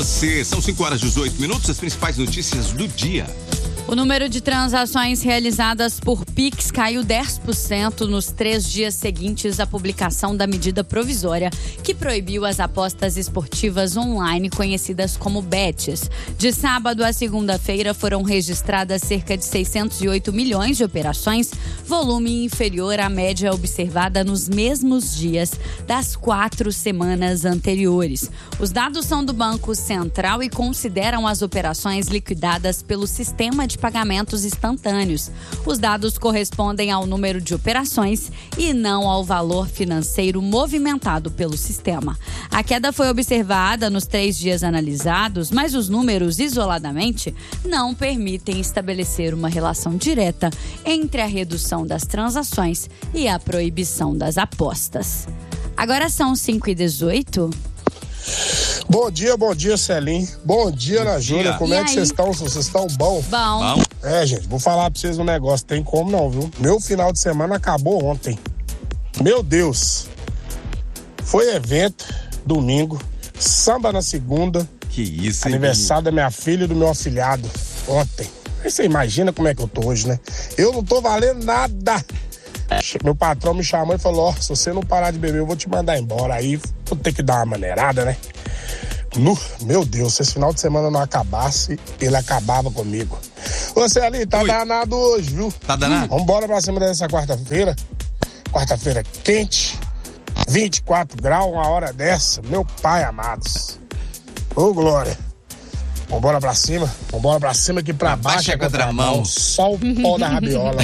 São 5h18, as principais notícias do dia. O número de transações realizadas por Pix caiu 10% nos 3 dias seguintes à publicação da medida provisória que proibiu as apostas esportivas online conhecidas como bets. De sábado a segunda-feira foram registradas cerca de 608 milhões de operações, volume inferior à média observada nos mesmos dias das 4 semanas anteriores. Os dados são do Banco Central e consideram as operações liquidadas pelo sistema de pagamentos instantâneos. Os dados correspondem ao número de operações e não ao valor financeiro movimentado pelo sistema. A queda foi observada nos 3 dias analisados, mas os números isoladamente não permitem estabelecer uma relação direta entre a redução das transações e a proibição das apostas. Agora são 5h18. Bom dia, Celim. Bom dia, Ana Júlia. Como é que vocês estão? Vocês estão bom? Bom. Gente, vou falar pra vocês um negócio. Tem como não, viu? Meu final de semana acabou ontem. Meu Deus. Foi evento, domingo, samba na segunda. Que isso, hein? Aniversário da minha filha e do meu afilhado ontem. Aí você imagina como é que eu tô hoje, né? Eu não tô valendo nada. Meu patrão me chamou e falou, se você não parar de beber, eu vou te mandar embora. Aí vou ter que dar uma maneirada, né? Meu Deus, se esse final de semana não acabasse, ele acabava comigo. Você ali, tá danado hoje, viu? Tá danado? Vambora pra cima dessa quarta-feira. Quarta-feira quente, 24 graus, uma hora dessa. Meu pai amados. Ô, Glória. Vambora pra cima que pra baixo é contramão. Só o pó da rabiola.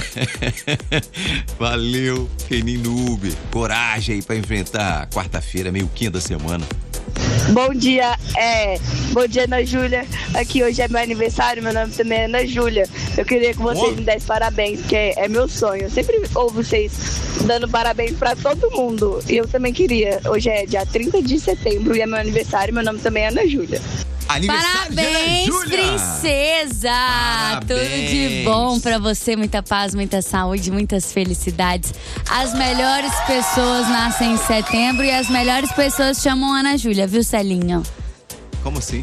Valeu, Feninho no Uber. Coragem aí pra enfrentar a quarta-feira, meio quinta da semana. Bom dia, Ana Júlia. Aqui hoje é meu aniversário, meu nome também é Ana Júlia. Eu queria que vocês me dessem parabéns, porque é meu sonho. Eu sempre ouvo vocês dando parabéns pra todo mundo. E eu também queria. Hoje é dia 30 de setembro e é meu aniversário, meu nome também é Ana Júlia. Parabéns, princesa! Parabéns. Tudo de bom pra você, muita paz, muita saúde, muitas felicidades. As melhores pessoas nascem em setembro e as melhores pessoas chamam Ana Júlia, viu, Celinho? Como assim?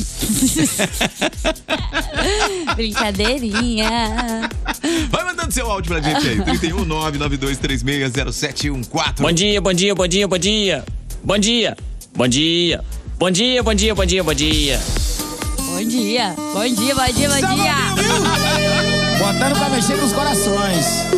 Brincadeirinha. Vai mandando seu áudio pra gente aí, 31 99236 0714. Bom dia. Bom dia. Botando pra mexer nos corações.